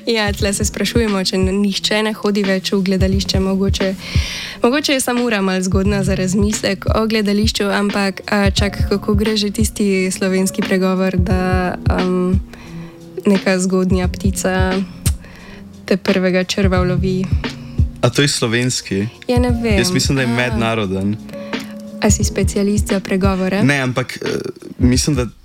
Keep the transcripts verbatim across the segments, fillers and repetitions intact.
Ja, tle se sprašujemo, če nihče ne hodi več v gledališče, mogoče, mogoče je samo ura malo zgodna za razmislek o gledališču, ampak a, čak, kako gre že tisti slovenski pregovor, da um, neka zgodnja ptica te prvega črva ulovi. A to je slovenski? Ja, ne vem. Jaz mislim, da je a. mednaroden. A si specialist za pregovore? Ne, ampak uh, mislim, da...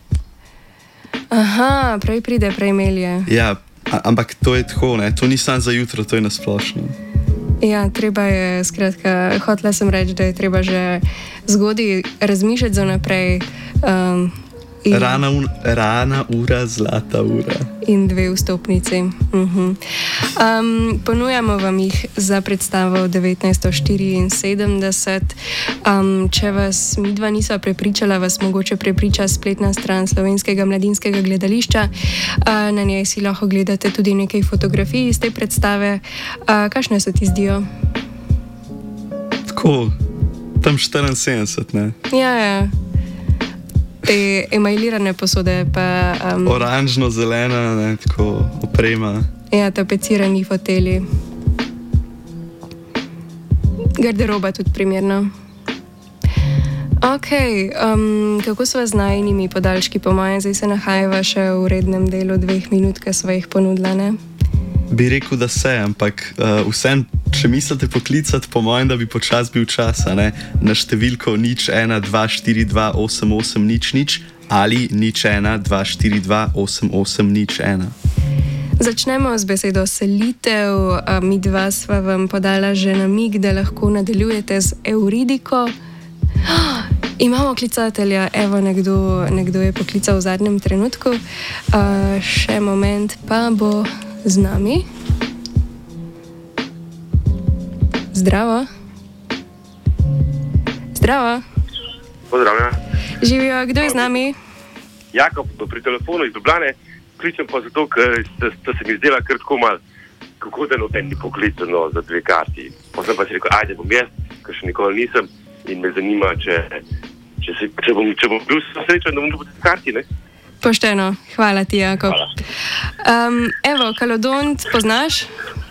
Aha, prej pride, prej melje. Ja, a, ampak to je tako, ne? To ni samo za jutro, to je nasplošno. Ja, treba je, skratka, hotela sem reči, da je treba že zgodaj razmišljati za naprej. Um, in, rana, un, rana ura, zlata ura. In dve vstopnici. Uh-huh. Um, ponujamo vam jih za predstavo devetnajststo štiriinsedemdeset. Um, če vas midva nisva prepričala, vas mogoče prepriča spletna stran Slovenskega mladinskega gledališča. Uh, na njej si lahko gledate tudi nekaj fotografij iz te predstave. Uh, kakšne se ti zdijo? Tako, tam štiriinsedemdeset, ne? Ja, ja. Te emailirane posode, pa... Um, oranžno-zelena, ne, tako oprema. Ja, tapecirani foteli. Garderoba tudi primerna. Ok, um, kako sva z najnimi podaljški po moje? Zdaj se nahajava še v rednem delu dveh minut, ki sva jih ponudila, ne? Bi rekel, da se, ampak uh, vsem, če mislite poklicati, po mojem, da bi počas bil čas, ne, na številko nič ena dva štiri dva osem osem nič nič ali nič ena dva štiri dva osem osem nič ena. Začnemo z besedo selitev. Mi dva sva vam podala že namig, da lahko nadaljujete z Euridiko. Oh, imamo klicatelja, evo, nekdo, nekdo je poklical v zadnjem trenutku. Uh, še moment, pa bo z nami. Zdravo. Zdravo. Pozdravljena. Živijo, kdo je z nami? Jakob, pri telefonu iz Ljubljane. Kličem pa zato, ker se mi zdela kar tako mal, kako da noben ni poklical, no, za dve karti. Pa sem pa si rekel, ajde bom jaz, ker še nikoli nisem in me zanima, če, če, se, če, bom, če bom bil srečen, da bom dobil te karti, ne? Pošteno, hvala ti, Jakob. Um, evo, Kalodont, poznaš?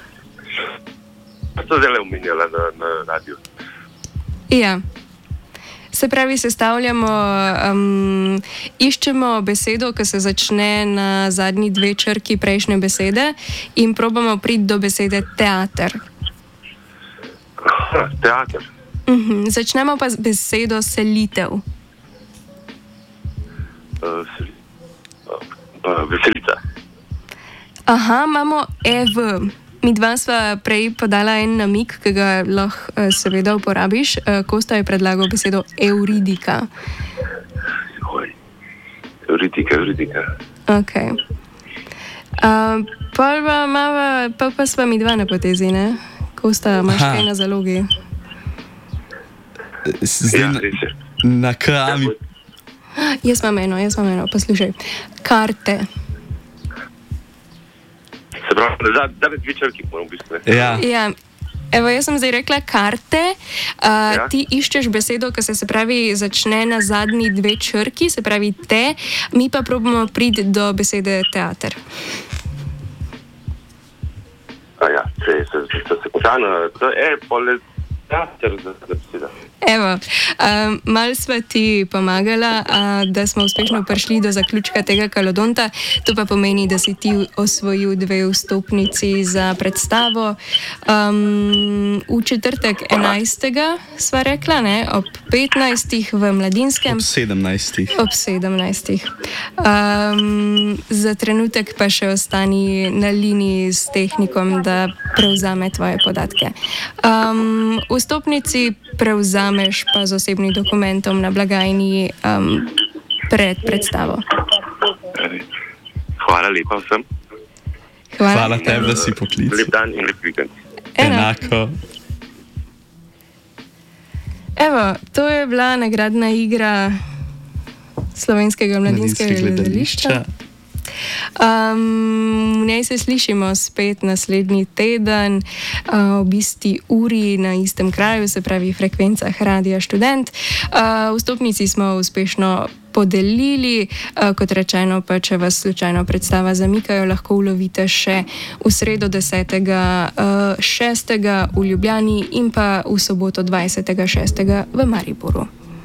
To zdaj le omenjala na, na radiju. Ja. Se pravi, sestavljamo, um, iščemo besedo, ki se začne na zadnji dve črki prejšnje besede in probamo priti do besede teater. Aha, teater. Uh-huh. Začnemo pa z besedo selitev. Uh, sel, uh, veselica. Aha, imamo ev. Mi dva sva prej podala en namig, ki ga lahko uh, seveda uporabiš. Uh, Kosta je predlagal besedo Euridika. Oj, Euridika, Euridika. Ok. Uh, pa, pa, pa, pa sva mi dva na potezi, ne? Kosta, imaš kaj na zalogi? Zdaj, Ja, res je. na krami. Jaz imam eno, jaz imam eno, poslušaj. Karte. Se pravi, da da dve črki moram v bistvu. Ja. Ja. Evo, jaz sem zdaj rekla karte, uh, Ja. ti iščeš besedo, ki se, se pravi začne na zadnji dve črki, se pravi te, mi pa probamo priti do besede teater. A ja, če se, se, se, se konča na to, je pole teater za beseda. Evo, um, malo sva ti pomagala, uh, da smo uspešno prišli do zaključka tega Kalodonta. To pa pomeni, da si ti osvojil dve vstopnici za predstavo. Um, v četrtek enajstega sva rekla, ne, ob petnajstih v Mladinskem. Ob sedemnajstih. Ob sedemnajstih. Um, za trenutek pa še ostani na liniji s tehnikom, da prevzame tvoje podatke. Um, vstopnici prevzameš pa z osebnim dokumentom na blagajni um, pred predstavo. Hvala lepa vsem. Hvala, Hvala tebi, da si poklical. Lep dan in lep vikend. Enako. Evo, to je bila nagradna igra Slovenskega mladinskega gledališča. Um, v njej se slišimo spet naslednji teden, uh, ob isti uri na istem kraju, se pravi frekvencah Radia Študent. Uh, vstopnici smo uspešno podelili. Uh, kot rečeno, pa če vas slučajno predstava zamikajo, lahko ulovite še v sredo desetega šestega v Ljubljani in pa v soboto dvajsetega šestega v Mariboru.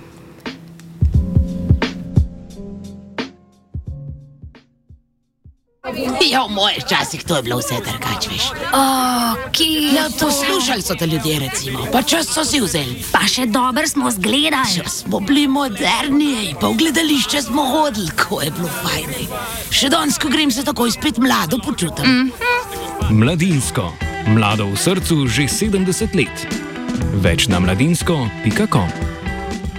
Ja, v mojih časih to je bilo vse drugače, veš. Okay, ja, poslušali so te ljudje, recimo, pa čas so si vzeli. Pa še dobro smo zgledali. Ja, smo bili moderni, pa v gledališče smo hodili, ko je bilo fajn. Še danes, ko grem, se takoj spet mlado počutim. Mm -hmm. Mladinsko. Mlado v srcu že sedemdeset let. Več na mladinsko pika com.